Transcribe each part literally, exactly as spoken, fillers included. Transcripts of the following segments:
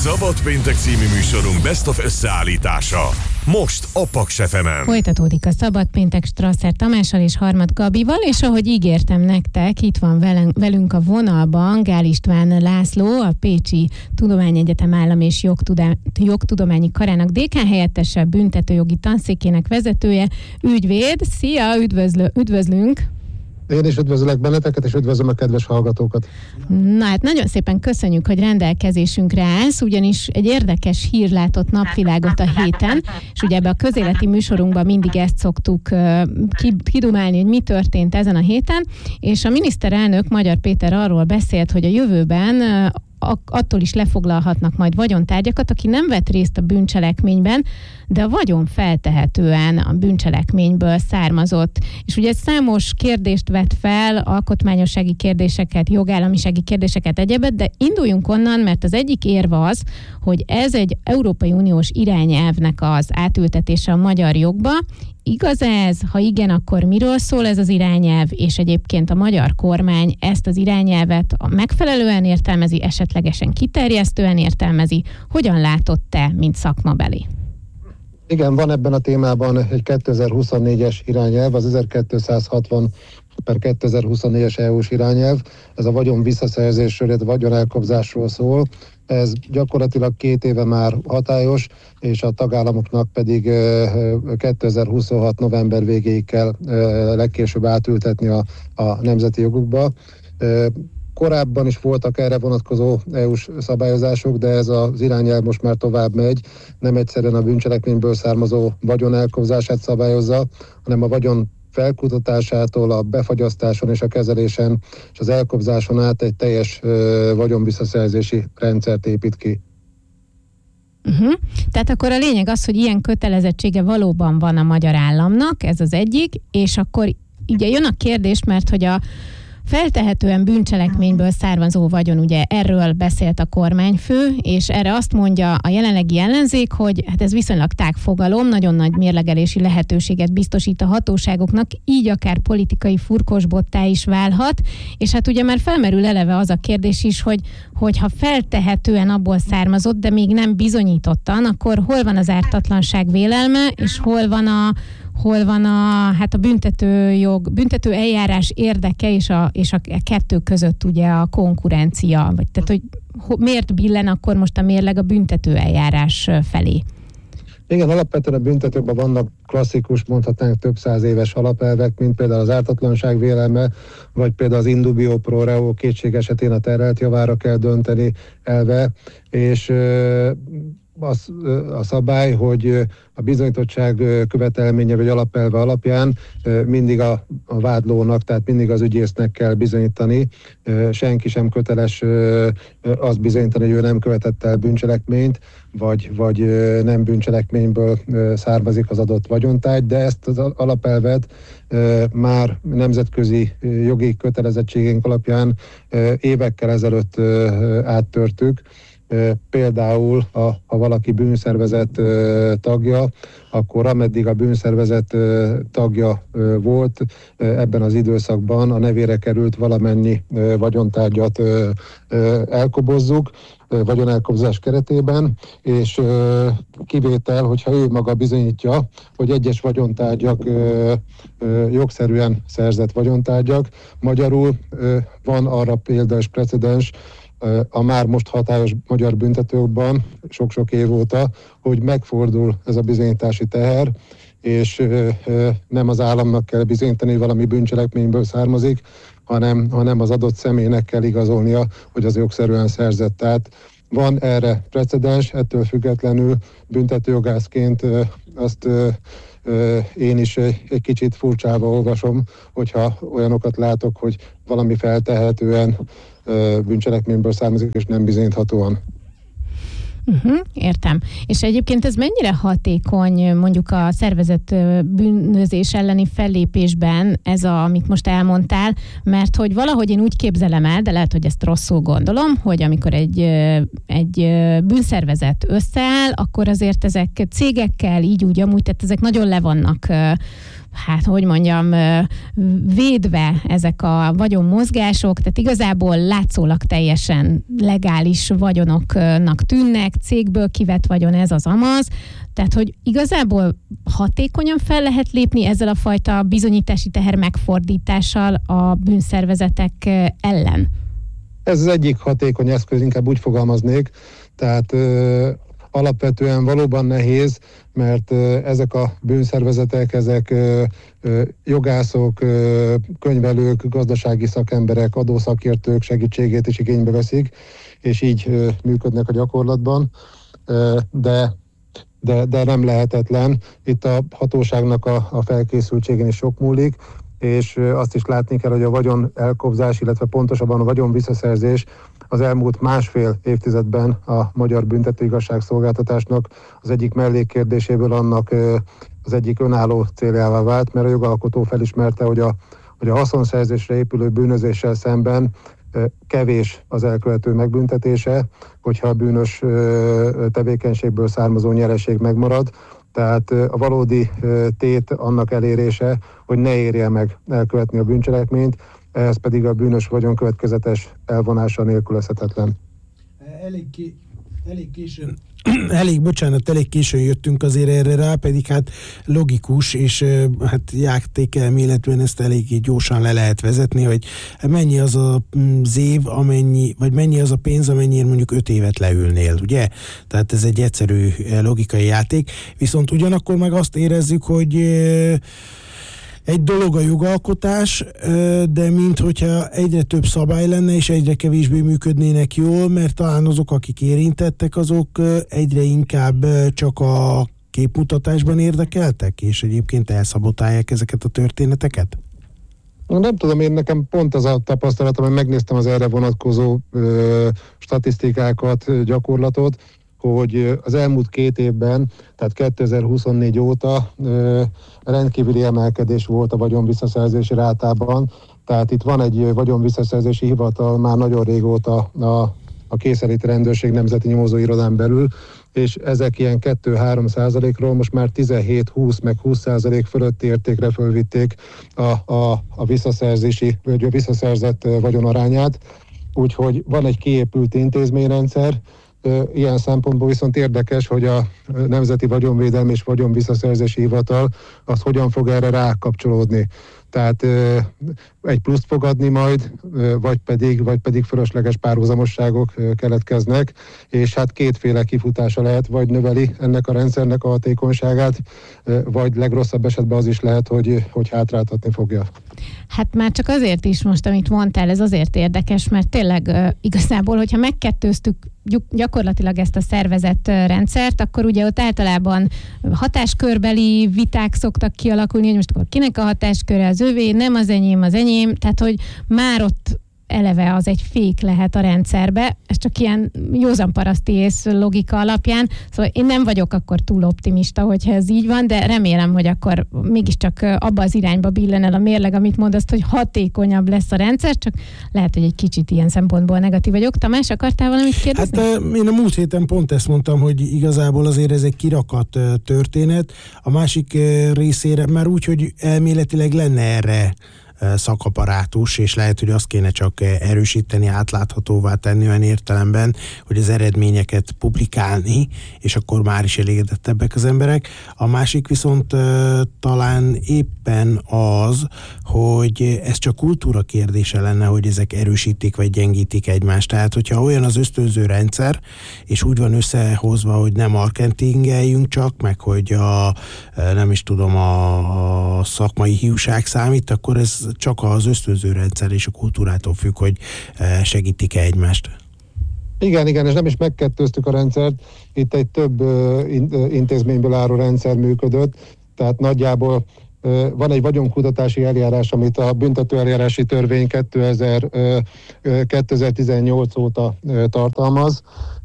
Szabad péntek című műsorunk Best of összeállítása. Most a Paks ef emen. Folytatódik a Szabad péntek Strasser Tamással és Harmat Gabival, és ahogy ígértem nektek, itt van velünk, velünk a vonalban Gál István László, a Pécsi Tudományegyetem Állam- és Jogtudá- Jogtudományi Karának dékánhelyettese, büntetőjogi tanszékének vezetője, ügyvéd. Szia, üdvözlő, üdvözlünk! Én is üdvözlök benneteket, és üdvözlöm a kedves hallgatókat. Na hát nagyon szépen köszönjük, hogy rendelkezésünkre állsz, ugyanis egy érdekes hír látott napvilágot a héten, és ugye ebbe a közéleti műsorunkban mindig ezt szoktuk uh, kidumálni, hogy mi történt ezen a héten, és a miniszterelnök Magyar Péter arról beszélt, hogy a jövőben uh, attól is lefoglalhatnak majd vagyontárgyakat, aki nem vett részt a bűncselekményben, de a vagyon feltehetően a bűncselekményből származott. És ugye számos kérdést vet fel, alkotmányossági kérdéseket, jogállamisági kérdéseket, egyebet, de induljunk onnan, mert az egyik érve az, hogy ez egy Európai Uniós irányelvnek az átültetése a magyar jogba. Igaz ez? Ha igen, akkor miről szól ez az irányelv, és egyébként a magyar kormány ezt az irányelvet megfelelően értelmezi, esetlegesen kiterjesztően értelmezi? Hogyan látod te, mint szakmabeli? Igen, van ebben a témában egy kétezer-huszonnégyes irányelv, az ezerkétszázhatvan per kétezer-huszonnégyes é u-s irányelv. Ez a vagyon visszaszerzésről, illetve vagyon elkobzásról szól. Ez gyakorlatilag két éve már hatályos, és a tagállamoknak pedig kétezer-huszonhat november végéig kell legkésőbb átültetni a, a nemzeti jogukba. Korábban is voltak erre vonatkozó é u-s szabályozások, de ez az irányelv most már tovább megy. Nem egyszerűen a bűncselekményből származó vagyon elkobzását szabályozza, hanem a vagyon felkutatásától a befagyasztáson és a kezelésen és az elkobzáson át egy teljes ö, vagyonvisszaszerzési rendszert épít ki. Uh-huh. Tehát akkor a lényeg az, hogy ilyen kötelezettsége valóban van a magyar államnak, ez az egyik, és akkor ugye jön a kérdés, mert hogy a feltehetően bűncselekményből származó vagyon, ugye erről beszélt a kormányfő, és erre azt mondja a jelenlegi ellenzék, hogy hát ez viszonylag tág fogalom, nagyon nagy mérlegelési lehetőséget biztosít a hatóságoknak, így akár politikai furkosbottá is válhat, és hát ugye már felmerül eleve az a kérdés is, hogy hogyha feltehetően abból származott, de még nem bizonyítottan, akkor hol van az ártatlanság vélelme, és hol van a hol van a, hát a büntetőjog, büntető eljárás érdeke és a, és a kettő között ugye a konkurencia, vagy tehát, hogy miért billen akkor most a mérleg a büntető eljárás felé? Igen, alapvetően a büntetőkben vannak klasszikus, mondhatnánk több száz éves alapelvek, mint például az ártatlanság vélelme, vagy például az in dubio pro reo, kétség esetén a terhelt javára kell dönteni elve, és az a szabály, hogy a bizonyítottság követelménye vagy alapelve alapján mindig a, a vádlónak, tehát mindig az ügyésznek kell bizonyítani. Senki sem köteles azt bizonyítani, hogy ő nem követett el bűncselekményt, vagy, vagy nem bűncselekményből származik az adott vagyontárgy, de ezt az alapelvet már nemzetközi jogi kötelezettségünk alapján évekkel ezelőtt áttörtük. Például, ha, ha valaki bűnszervezet tagja, akkor ameddig a bűnszervezet tagja volt, ebben az időszakban a nevére került valamennyi vagyontárgyat elkobozzuk, vagyonelkobzás keretében, és kivétel, hogyha ő maga bizonyítja, hogy egyes vagyontárgyak jogszerűen szerzett vagyontárgyak. Magyarul van arra példa és precedens, a már most hatályos magyar büntetőkben sok-sok év óta, hogy megfordul ez a bizonyítási teher, és nem az államnak kell bizonyítani, hogy valami bűncselekményből származik, hanem, hanem az adott személynek kell igazolnia, hogy az jogszerűen szerzett. Tehát van erre precedens, ettől függetlenül büntetőjogászként azt én is egy kicsit furcsával olvasom, hogyha olyanokat látok, hogy valami feltehetően bűncselekményből származik, és nem bizonyíthatóan. Uh-huh, értem. És egyébként ez mennyire hatékony mondjuk a szervezett bűnözés elleni fellépésben ez, a, amit most elmondtál, mert hogy valahogy én úgy képzelem el, de lehet, hogy ezt rosszul gondolom, hogy amikor egy, egy bűnszervezet összeáll, akkor azért ezek cégekkel így úgy amúgy, tehát ezek nagyon le vannak hát hogy mondjam, védve ezek a vagyonmozgások, tehát igazából látszólag teljesen legális vagyonoknak tűnnek, cégből kivett vagyon ez az amaz, tehát hogy igazából hatékonyan fel lehet lépni ezzel a fajta bizonyítási teher megfordítással a bűnszervezetek ellen? Ez az egyik hatékony eszköz, inkább úgy fogalmaznék, tehát ö, alapvetően valóban nehéz, mert ö, ezek a bűnszervezetek, ezek ö, ö, jogászok, ö, könyvelők, gazdasági szakemberek, adószakértők segítségét is igénybe veszik, és így ö, működnek a gyakorlatban, ö, de, de, de nem lehetetlen. Itt a hatóságnak a, a felkészültségén is sok múlik, és azt is látni kell, hogy a vagyon elkobzás, illetve pontosabban a vagyon visszaszerzés az elmúlt másfél évtizedben a magyar büntetőigazságszolgáltatásnak az egyik mellékkérdéséből annak az egyik önálló céljává vált, mert a jogalkotó felismerte, hogy a, hogy a haszonszerzésre épülő bűnözéssel szemben kevés az elkövető megbüntetése, hogyha a bűnös tevékenységből származó nyereség megmarad. Tehát a valódi tét annak elérése, hogy ne érje meg elkövetni a bűncselekményt, ehhez pedig a bűnös vagyon következetes elvonása nélkülözhetetlen. Elég, ki, elég későn, elég, bocsánat, elég későn jöttünk azért erre rá, pedig hát logikus, és hát játékelméletben ezt eléggé gyorsan le lehet vezetni, hogy mennyi az az év, amennyi, vagy mennyi az a pénz, amennyiért mondjuk öt évet leülnél, ugye? Tehát ez egy egyszerű logikai játék, viszont ugyanakkor meg azt érezzük, hogy egy dolog a jogalkotás, de minthogyha egyre több szabály lenne, és egyre kevésbé működnének jól, mert talán azok, akik érintettek, azok egyre inkább csak a képmutatásban érdekeltek, és egyébként elszabotálják ezeket a történeteket? Nem tudom, én nekem pont az a tapasztalatom, hogy megnéztem az erre vonatkozó ö, statisztikákat, gyakorlatot, hogy az elmúlt két évben, tehát kétezer-huszonnégy óta ö, rendkívüli emelkedés volt a vagyonvisszaszerzési rátában, tehát itt van egy vagyonvisszaszerzési hivatal már nagyon régóta a, a készenléti rendőrség nemzeti nyomozóirodán belül, és ezek ilyen kettő-három százalékról most már tizenhét-húsz meg húsz százalék fölötti értékre fölvitték a, a, a visszaszerzési, vagy a visszaszerzett vagyon arányát, úgyhogy van egy kiépült intézményrendszer. Ilyen szempontból viszont érdekes, hogy a Nemzeti Vagyonvédelmi és Vagyonvisszaszerzési Hivatal az hogyan fog erre rákapcsolódni. Tehát egy pluszt fog adni majd, vagy pedig, vagy pedig fölösleges párhuzamosságok keletkeznek, és hát kétféle kifutása lehet, vagy növeli ennek a rendszernek a hatékonyságát, vagy legrosszabb esetben az is lehet, hogy, hogy hátráltatni fogja. Hát már csak azért is most, amit mondtál, ez azért érdekes, mert tényleg uh, igazából, hogyha megkettőztük gyakorlatilag ezt a szervezett rendszert, akkor ugye ott általában hatáskörbeli viták szoktak kialakulni, hogy most akkor kinek a hatásköre, az övé, nem az enyém, az enyém, tehát hogy már ott eleve az egy fék lehet a rendszerbe, ez csak ilyen józanparaszti ész logika alapján, szóval én nem vagyok akkor túl optimista, hogyha ez így van, de remélem, hogy akkor mégiscsak abba az irányba billen el a mérleg, amit mondasz, hogy hatékonyabb lesz a rendszer, csak lehet, hogy egy kicsit ilyen szempontból negatív vagyok. Tamás, akartál valamit kérdezni? Hát én a múlt héten pont ezt mondtam, hogy igazából azért ez egy kirakat történet, a másik részére már úgy, hogy elméletileg lenne erre szakaparátus, és lehet, hogy azt kéne csak erősíteni, átláthatóvá tenni olyan értelemben, hogy az eredményeket publikálni, és akkor már is elégedettebbek az emberek. A másik viszont talán éppen az, hogy ez csak kultúra kérdése lenne, hogy ezek erősítik vagy gyengítik egymást. Tehát, hogyha olyan az ösztönző rendszer, és úgy van összehozva, hogy nem marketingeljünk csak, meg hogy a, nem is tudom, a, a szakmai hiúság számít, akkor ez csak az ösztönző rendszer és a kultúrától függ, hogy segítik-e egymást. Igen, igen, és nem is megkettőztük a rendszert. Itt egy több intézményből álló rendszer működött, tehát nagyjából van egy vagyonkutatási eljárás, amit a büntetőeljárási törvény kétezer-tizennyolc óta tartalmaz,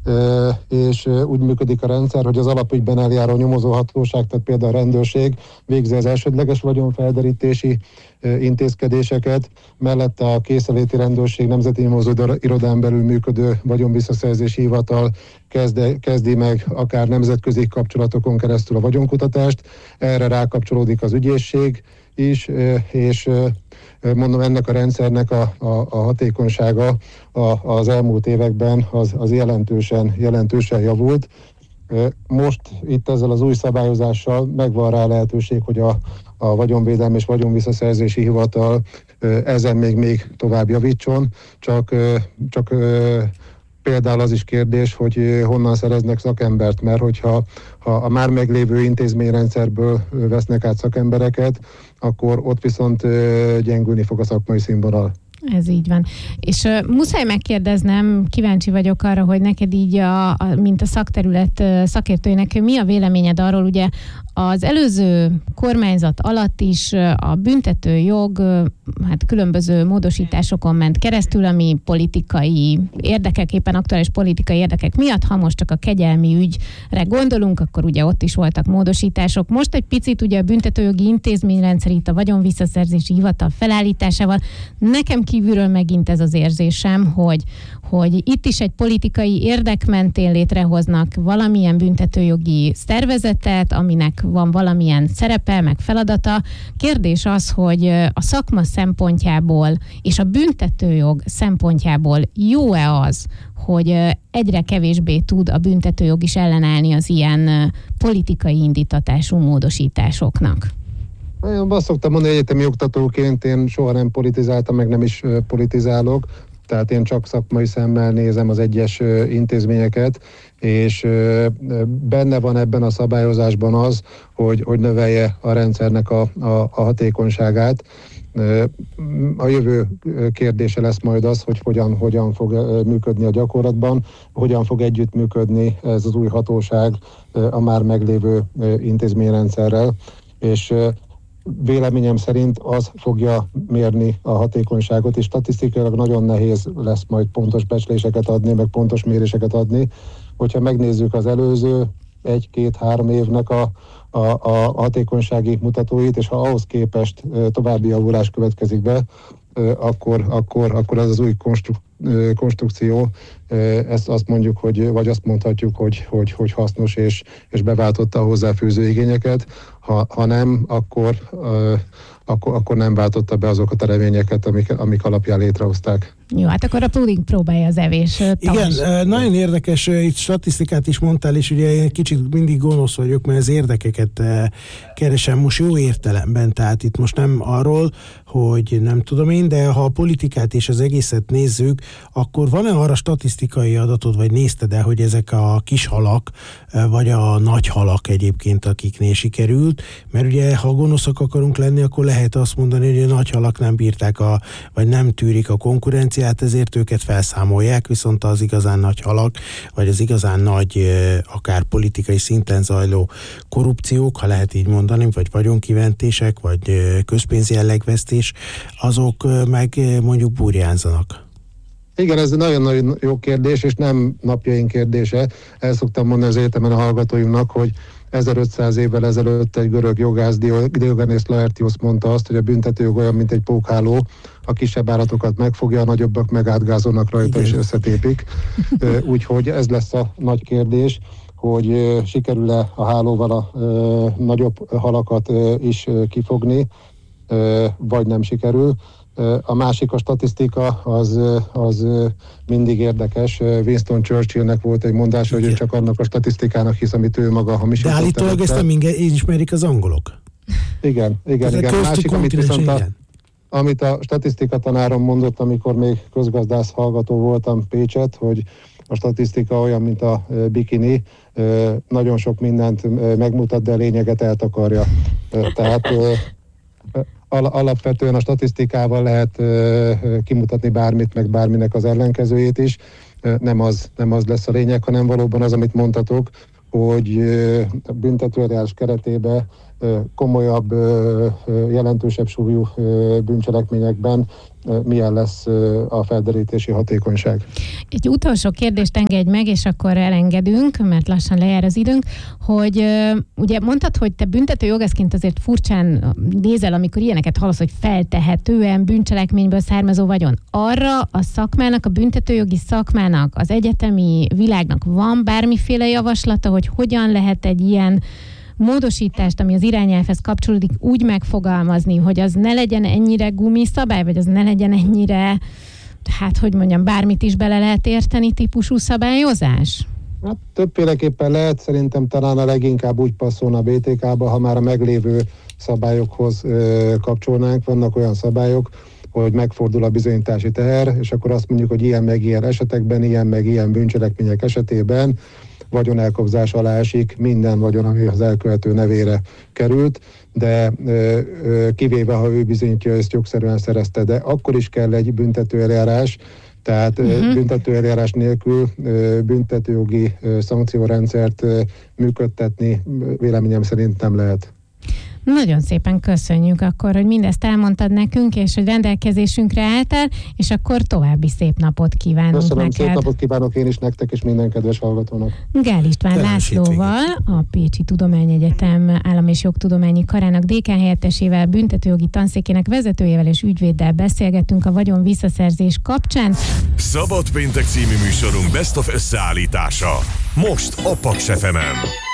és úgy működik a rendszer, hogy az alapügyben eljáró nyomozóhatóság, tehát például a rendőrség végzi az elsődleges vagyonfelderítési intézkedéseket, mellette a készenléti rendőrség nemzeti nyomozóirodán belül működő vagyonvisszaszerzési hivatal kezde, kezdi meg akár nemzetközi kapcsolatokon keresztül a vagyonkutatást, erre rákapcsolódik az ügyészség, is, és mondom, ennek a rendszernek a, a, a hatékonysága a, az elmúlt években az, az jelentősen, jelentősen javult. Most itt ezzel az új szabályozással megvan rá lehetőség, hogy a, a vagyonvédelmi és vagyonvisszaszerzési hivatal ezen még, még tovább javítson, csak, csak például az is kérdés, hogy honnan szereznek szakembert, mert hogyha ha a már meglévő intézményrendszerből vesznek át szakembereket, akkor ott viszont gyengülni fog a szakmai színvonal. Ez így van. És uh, muszáj megkérdeznem, kíváncsi vagyok arra, hogy neked így, a, a, mint a szakterület uh, szakértőinek, mi a véleményed arról, ugye az előző kormányzat alatt is uh, a büntetőjog uh, hát különböző módosításokon ment keresztül, ami politikai érdekek, éppen aktuális politikai érdekek miatt, ha most csak a kegyelmi ügyre gondolunk, akkor ugye ott is voltak módosítások. Most egy picit ugye a büntetőjogi intézményrendszer itt a vagyonvisszaszerzési hivatal felállításával, nekem kívülről megint ez az érzésem, hogy, hogy itt is egy politikai érdek mentén létrehoznak valamilyen büntetőjogi szervezetet, aminek van valamilyen szerepe, meg feladata. Kérdés az, hogy a szakma szempontjából és a büntetőjog szempontjából jó-e az, hogy egyre kevésbé tud a büntetőjog is ellenállni az ilyen politikai indítatású módosításoknak? Én azt szoktam mondani, egyetemi oktatóként én soha nem politizáltam, meg nem is politizálok, tehát én csak szakmai szemmel nézem az egyes intézményeket, és benne van ebben a szabályozásban az, hogy, hogy növelje a rendszernek a, a, a hatékonyságát. A jövő kérdése lesz majd az, hogy hogyan, hogyan fog működni a gyakorlatban, hogyan fog együttműködni ez az új hatóság a már meglévő intézményrendszerrel, és véleményem szerint az fogja mérni a hatékonyságot, és statisztikailag nagyon nehéz lesz majd pontos becsléseket adni, meg pontos méréseket adni. Hogyha megnézzük az előző egy-két-három évnek a, a, a hatékonysági mutatóit, és ha ahhoz képest további javulás következik be, akkor, akkor, akkor ez az új konstruk, konstrukció, ezt azt mondjuk, hogy, vagy azt mondhatjuk, hogy, hogy, hogy hasznos és, és beváltotta a hozzáfűző igényeket. Ha, ha nem, akkor, akkor, akkor nem váltotta be azokat a reményeket, amik, amik alapján létrehozták. Jó, hát akkor a puding próbálja az evés. Tamas. Igen, nagyon érdekes, itt statisztikát is mondtál, és ugye én kicsit mindig gonosz vagyok, mert az érdekeket keresem most jó értelemben, tehát itt most nem arról, hogy nem tudom én, de ha a politikát és az egészet nézzük, akkor van-e arra statisztikai adatod, vagy nézted el, hogy ezek a kis halak, vagy a nagy halak egyébként, akiknél sikerült, mert ugye ha gonoszak akarunk lenni, akkor lehet azt mondani, hogy a nagy halak nem bírták, a, vagy nem tűrik a konkurenciát, ezért őket felszámolják, viszont az igazán nagy halak, vagy az igazán nagy, akár politikai szinten zajló korrupciók, ha lehet így mondani, vagy vagyonkiventések, vagy közpénzi jellegvesztés, azok meg mondjuk burjánzanak. Igen, ez nagyon-nagyon jó kérdés, és nem napjaink kérdése. El szoktam mondani az egyetemen a hallgatóinknak, hogy ezerötszáz évvel ezelőtt egy görög jogász, Diogenész Laertios mondta azt, hogy a büntetőjog olyan, mint egy pókháló, a kisebb állatokat megfogja, a nagyobbak meg átgázolnak rajta és összetépik. Úgyhogy ez lesz a nagy kérdés, hogy sikerül-e a hálóval a nagyobb halakat is kifogni, vagy nem sikerül. A másik, a statisztika, az, az mindig érdekes. Winston Churchillnek volt egy mondása, hogy ő csak annak a statisztikának hisz, amit ő maga hamisított. De állítólag ezt nem ismerik az angolok. Igen, igen, igen. A másik, amit viszont a, amit a statisztika tanárom mondott, amikor még közgazdász hallgató voltam Pécset, hogy a statisztika olyan, mint a bikini, nagyon sok mindent megmutat, de a lényeget eltakarja. Tehát alapvetően a statisztikával lehet uh, kimutatni bármit, meg bárminek az ellenkezőjét is. Uh, nem, az, nem az lesz a lényeg, hanem valóban az, amit mondtatok, hogy uh, a büntetőeljárás keretében uh, komolyabb, uh, jelentősebb súlyú uh, bűncselekményekben uh, milyen lesz uh, a felderítési hatékonyság. Egy utolsó kérdést engedj meg, és akkor elengedünk, mert lassan lejár az időnk, hogy uh, ugye mondtad, hogy te büntető jogászként azért furcsán nézel, amikor ilyeneket hallasz, hogy feltehetően bűncselekményből származó vagyon. Arra a szakmának, a büntetőjogi szakmának, az egyetemi világnak van bármiféle javaslata, hogy hogyan lehet egy ilyen módosítást, ami az irányelvhez kapcsolódik, úgy megfogalmazni, hogy az ne legyen ennyire gumiszabály, vagy az ne legyen ennyire, hát hogy mondjam, bármit is bele lehet érteni típusú szabályozás? Hát többféleképpen lehet, szerintem talán a leginkább úgy passzolna a bé té ká-ba, ha már a meglévő szabályokhoz ö, kapcsolnánk. Vannak olyan szabályok, hogy megfordul a bizonyítási teher, és akkor azt mondjuk, hogy ilyen meg ilyen esetekben, ilyen meg ilyen bűncselekmények esetében vagyonelkobzás alá esik minden vagyon, ami az elkövető nevére került, de ö, ö, kivéve, ha ő bizonyítja, ezt jogszerűen szerezte, de akkor is kell egy büntetőeljárás, tehát uh-huh. büntetőeljárás nélkül büntetőjogi szankciórendszert működtetni véleményem szerint nem lehet. Nagyon szépen köszönjük akkor, hogy mindezt elmondtad nekünk, és hogy rendelkezésünkre álltál, és akkor további szép napot kívánunk Köszönöm, neked. szép napot kívánok én is nektek, és minden kedves hallgatónak. Gál István Lászlóval, a Pécsi Tudományegyetem Állam- és Jogtudományi Karának dékán helyettesével, büntetőjogi tanszékének vezetőjével és ügyvéddel beszélgettünk a vagyon visszaszerzés kapcsán. Szabad péntek című műsorunk Best of összeállítása. Most a Paks ef emen.